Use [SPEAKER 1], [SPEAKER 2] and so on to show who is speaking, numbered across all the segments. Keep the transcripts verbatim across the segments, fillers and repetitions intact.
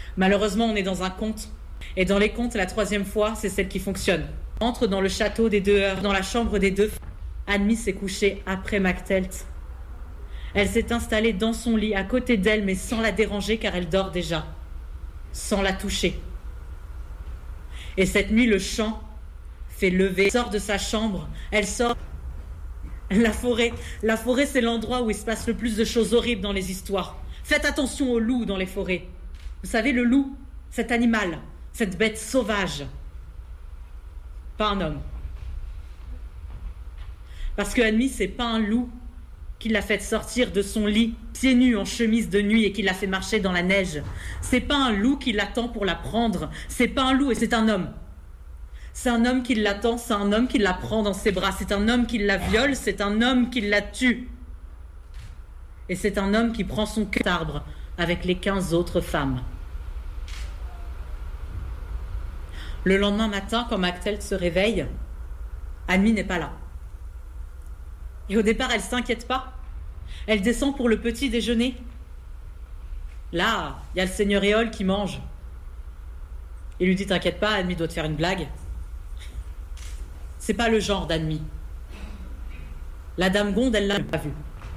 [SPEAKER 1] Malheureusement, on est dans un conte. Et dans les contes, la troisième fois, c'est celle qui fonctionne. Entre dans le château des deux heures, dans la chambre des deux. Annemie s'est couchée après Mactelt. Elle s'est installée dans son lit, à côté d'elle, mais sans la déranger, car elle dort déjà. Sans la toucher. Et cette nuit, le chant fait lever. Elle sort de sa chambre. Elle sort. La forêt. La forêt, c'est l'endroit où il se passe le plus de choses horribles dans les histoires. Faites attention aux loups dans les forêts. Vous savez, le loup, cet animal, cette bête sauvage. Pas un homme. Parce que Annemie, c'est pas un loup qui l'a fait sortir de son lit, pieds nus en chemise de nuit et qui l'a fait marcher dans la neige. C'est pas un loup qui l'attend pour la prendre. C'est pas un loup et c'est un homme. C'est un homme qui l'attend, c'est un homme qui la prend dans ses bras. C'est un homme qui la viole, c'est un homme qui la tue. Et c'est un homme qui prend son cœur d'arbre avec les quinze autres femmes. Le lendemain matin, quand Mactelt se réveille, Annemie n'est pas là. Et au départ, elle ne s'inquiète pas. Elle descend pour le petit déjeuner. Là, il y a le seigneur Éole qui mange. Il lui dit « T'inquiète pas, Annemie doit te faire une blague. » C'est pas le genre d'Annemie. La dame Gonde, elle l'a pas vue.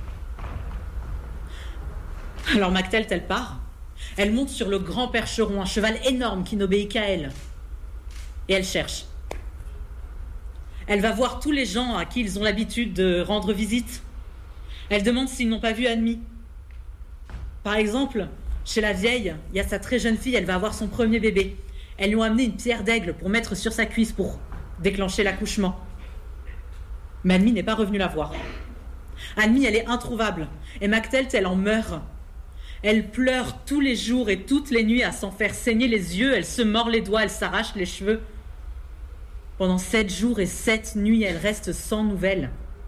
[SPEAKER 1] Alors Mactelt, elle part. Elle monte sur le grand percheron, un cheval énorme qui n'obéit qu'à elle. Et elle cherche. Elle va voir tous les gens à qui ils ont l'habitude de rendre visite. Elle demande s'ils n'ont pas vu Annemie. Par exemple, chez la vieille, il y a sa très jeune fille, elle va avoir son premier bébé. Elles lui ont amené une pierre d'aigle pour mettre sur sa cuisse pour déclencher l'accouchement. Mais Annemie n'est pas revenue la voir. Annemie, elle est introuvable. Et Mactelt, elle en meurt. Elle pleure tous les jours et toutes les nuits à s'en faire saigner les yeux. Elle se mord les doigts, elle s'arrache les cheveux. Pendant sept jours et sept nuits, elle reste sans nouvelles.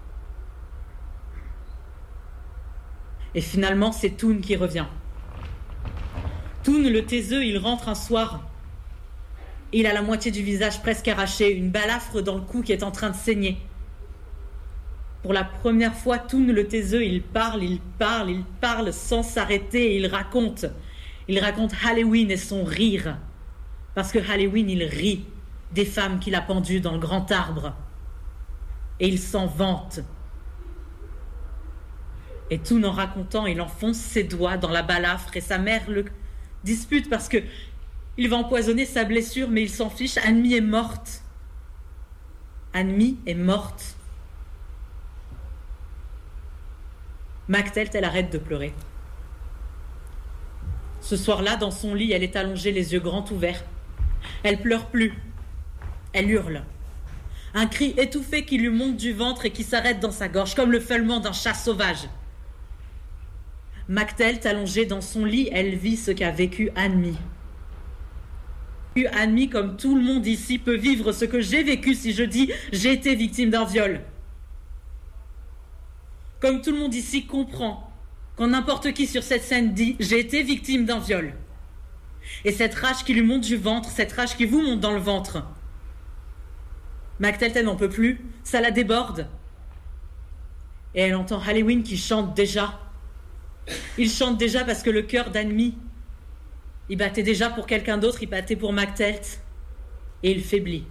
[SPEAKER 1] Et finalement, c'est Toun qui revient. Toun, le taiseux, il rentre un soir. Il a la moitié du visage presque arraché, une balafre dans le cou qui est en train de saigner. Pour la première fois, Toun, le taiseux, il parle, il parle, il parle sans s'arrêter et il raconte. Il raconte Halloween et son rire. Parce que Halloween, il rit des femmes qu'il a pendues dans le grand arbre. Et il s'en vante. Et Toun, en racontant, il enfonce ses doigts dans la balafre et sa mère le dispute parce que il va empoisonner sa blessure, mais il s'en fiche. Annemie est morte. Annemie est morte. Mactelt, elle arrête de pleurer. Ce soir-là, dans son lit, elle est allongée, les yeux grands ouverts. Elle pleure plus. Elle hurle. Un cri étouffé qui lui monte du ventre et qui s'arrête dans sa gorge, comme le feulement d'un chat sauvage. Mactelt, allongée dans son lit, elle vit ce qu'a vécu Annemie. Annemie, comme tout le monde ici, peut vivre ce que j'ai vécu si je dis « j'ai été victime d'un viol ». Comme tout le monde ici comprend quand n'importe qui sur cette scène dit « j'ai été victime d'un viol ». Et cette rage qui lui monte du ventre, cette rage qui vous monte dans le ventre. Mactelt, elle n'en peut plus, ça la déborde. Et elle entend Halloween qui chante déjà. Il chante déjà parce que le cœur d'Annemie, il battait déjà pour quelqu'un d'autre, il battait pour Mactelt. Et il faiblit.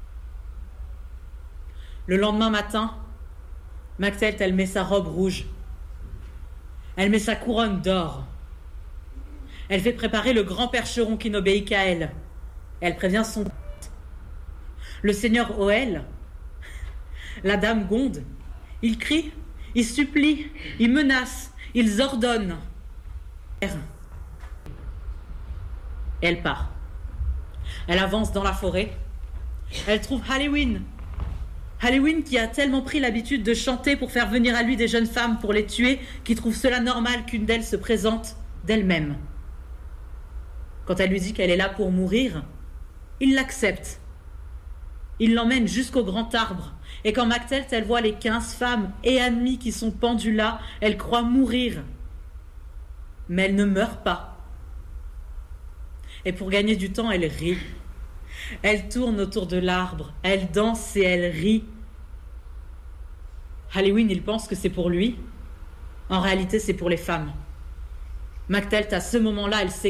[SPEAKER 1] Le lendemain matin, Mactelt, elle met sa robe rouge. Elle met sa couronne d'or. Elle fait préparer le grand percheron qui n'obéit qu'à elle. Elle prévient son... Le seigneur Oel, la dame Gonde, ils crient, ils supplient, ils menacent, ils ordonnent. Et elle part. Elle avance dans la forêt. Elle trouve Halloween. Halloween qui a tellement pris l'habitude de chanter pour faire venir à lui des jeunes femmes pour les tuer, qui trouve cela normal qu'une d'elles se présente d'elle-même. Quand elle lui dit qu'elle est là pour mourir, il l'accepte. Il l'emmène jusqu'au grand arbre. Et quand Mactelt, elle voit les quinze femmes et Annemie qui sont pendues là, elle croit mourir. Mais elle ne meurt pas. Et pour gagner du temps, elle rit. Elle tourne autour de l'arbre, elle danse et elle rit. Halloween, il pense que c'est pour lui. En réalité, c'est pour les femmes. Mactelt, à ce moment-là, elle sait